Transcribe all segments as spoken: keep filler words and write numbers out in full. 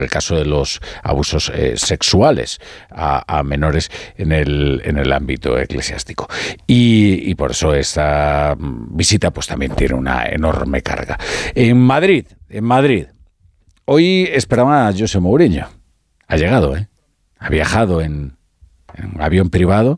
el caso de los abusos eh, sexuales a, a menores en el, en el ámbito eclesiástico. Y, y por eso esta visita pues también tiene una enorme carga. En Madrid, en Madrid, hoy esperaba a José Mourinho. Ha llegado, ¿eh? Ha viajado en, en un avión privado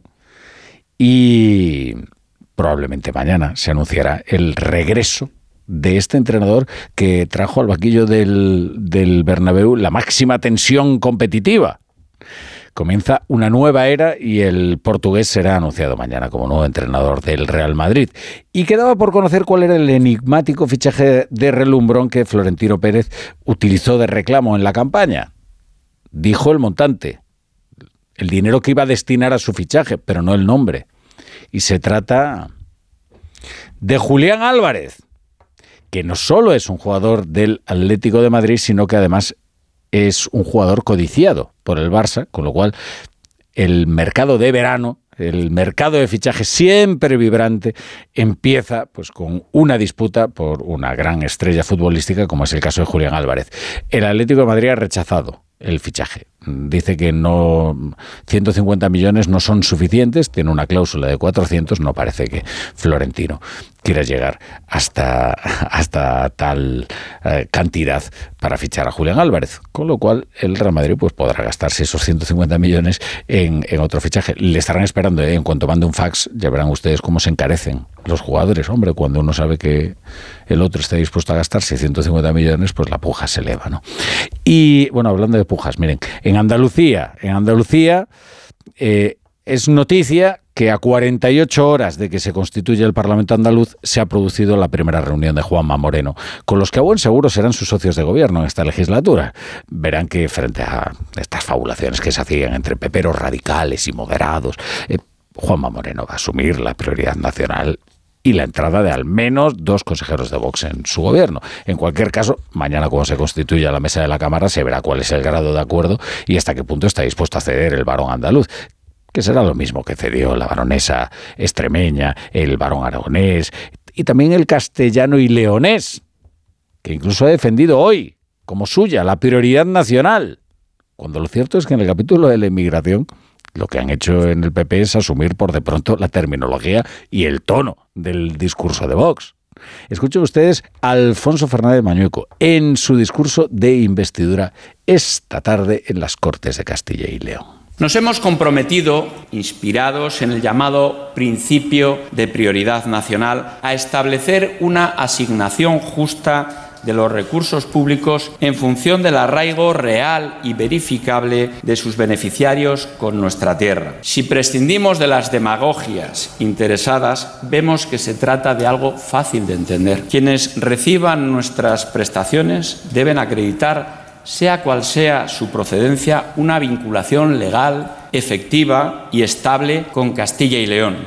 y probablemente mañana se anunciará el regreso de este entrenador que trajo al banquillo del, del Bernabéu la máxima tensión competitiva. Comienza una nueva era y el portugués será anunciado mañana como nuevo entrenador del Real Madrid. Y quedaba por conocer cuál era el enigmático fichaje de relumbrón que Florentino Pérez utilizó de reclamo en la campaña. Dijo el montante, el dinero que iba a destinar a su fichaje, pero no el nombre. Y se trata de Julián Álvarez, que no solo es un jugador del Atlético de Madrid, sino que además es un jugador codiciado por el Barça, con lo cual el mercado de verano, el mercado de fichajes siempre vibrante, empieza pues con una disputa por una gran estrella futbolística, como es el caso de Julián Álvarez. El Atlético de Madrid ha rechazado el fichaje. Dice que no, ciento cincuenta millones no son suficientes, tiene una cláusula de cuatrocientos, no parece que Florentino quiera llegar hasta, hasta tal eh, cantidad para fichar a Julián Álvarez, con lo cual el Real Madrid pues podrá gastarse esos ciento cincuenta millones en, en otro fichaje. Le estarán esperando, ¿eh? En cuanto mande un fax, ya verán ustedes cómo se encarecen los jugadores. Hombre, cuando uno sabe que el otro está dispuesto a gastarse ciento cincuenta millones, pues la puja se eleva, ¿no? Y, bueno, hablando de pujas, miren, en Andalucía, en Andalucía eh, es noticia que a cuarenta y ocho horas de que se constituya el Parlamento andaluz se ha producido la primera reunión de Juanma Moreno, con los que a buen seguro serán sus socios de gobierno en esta legislatura. Verán que frente a estas fabulaciones que se hacían entre peperos radicales y moderados, eh, Juanma Moreno va a asumir la prioridad nacional y la entrada de al menos dos consejeros de Vox en su gobierno. En cualquier caso, mañana cuando se constituya la mesa de la Cámara se verá cuál es el grado de acuerdo y hasta qué punto está dispuesto a ceder el varón andaluz, que será lo mismo que cedió la baronesa extremeña, el varón aragonés y también el castellano y leonés, que incluso ha defendido hoy como suya la prioridad nacional, cuando lo cierto es que en el capítulo de la inmigración lo que han hecho en el P P es asumir por de pronto la terminología y el tono del discurso de Vox. Escuchen ustedes a Alfonso Fernández Mañueco en su discurso de investidura esta tarde en las Cortes de Castilla y León. Nos hemos comprometido, inspirados en el llamado principio de prioridad nacional, a establecer una asignación justa de los recursos públicos en función del arraigo real y verificable de sus beneficiarios con nuestra tierra. Si prescindimos de las demagogias interesadas, vemos que se trata de algo fácil de entender. Quienes reciban nuestras prestaciones deben acreditar, sea cual sea su procedencia, una vinculación legal, efectiva y estable con Castilla y León.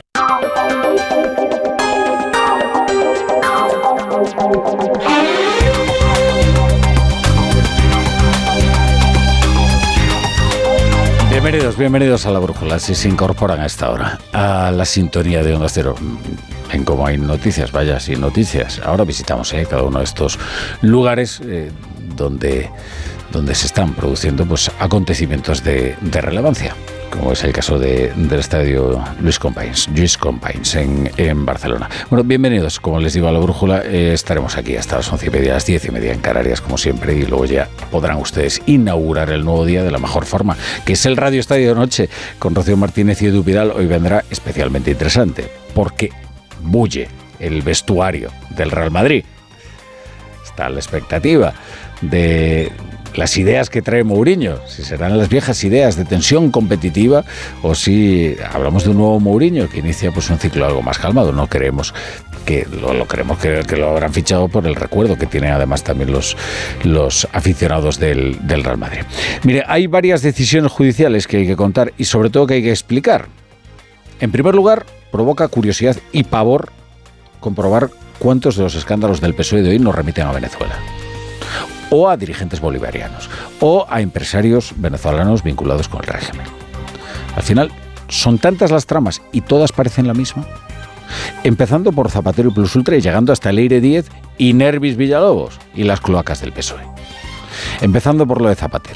Bienvenidos, bienvenidos a La Brújula, si se incorporan a esta hora a la sintonía de Onda Cero. En Cómo hay noticias, vaya, sin noticias. Ahora visitamos eh, cada uno de estos lugares eh, donde, donde se están produciendo pues, acontecimientos de, de relevancia, como es el caso de, del estadio Luis Companys, Lluís Companys en, en Barcelona. Bueno, bienvenidos, como les digo, a La Brújula. Eh, estaremos aquí hasta las once y media, las diez y media en Canarias, como siempre, y luego ya podrán ustedes inaugurar el nuevo día de la mejor forma, que es el Radio Estadio de Noche, con Rocío Martínez y Edu Vidal. Hoy vendrá especialmente interesante, porque bulle el vestuario del Real Madrid. Está a la expectativa de las ideas que trae Mourinho, si serán las viejas ideas de tensión competitiva o si hablamos de un nuevo Mourinho que inicia pues un ciclo algo más calmado. No queremos que lo, lo queremos creer que lo habrán fichado por el recuerdo que tienen además también los, los aficionados del, del Real Madrid. Mire, hay varias decisiones judiciales que hay que contar y sobre todo que hay que explicar. En primer lugar, provoca curiosidad y pavor comprobar cuántos de los escándalos del P S O E de hoy nos remiten a Venezuela, o a dirigentes bolivarianos, o a empresarios venezolanos vinculados con el régimen. Al final, son tantas las tramas y todas parecen la misma, empezando por Zapatero y Plus Ultra y llegando hasta Leire Díez y Nervis Villalobos y las cloacas del P S O E. empezando por lo de Zapatero.